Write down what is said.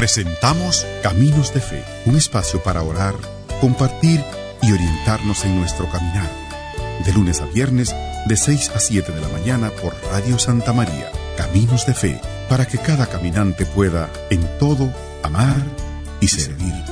Presentamos Caminos de Fe, un espacio para orar, compartir y orientarnos en nuestro caminar. De lunes a viernes, de 6 a 7 de la mañana por Radio Santa María. Caminos de Fe, para que cada caminante pueda, en todo, amar y servir.